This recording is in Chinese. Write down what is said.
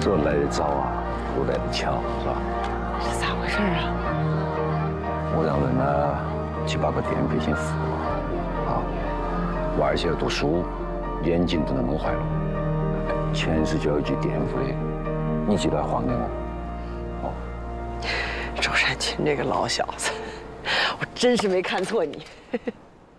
这来得早啊，不来得巧，是吧？ 这咋回事啊？ 我让人呢去把个电费先付了，啊，娃儿些要读书，眼睛都能弄坏了，全市教育局电费，你记得还给我。哦， 周善群这个老小子，我真是没看错你。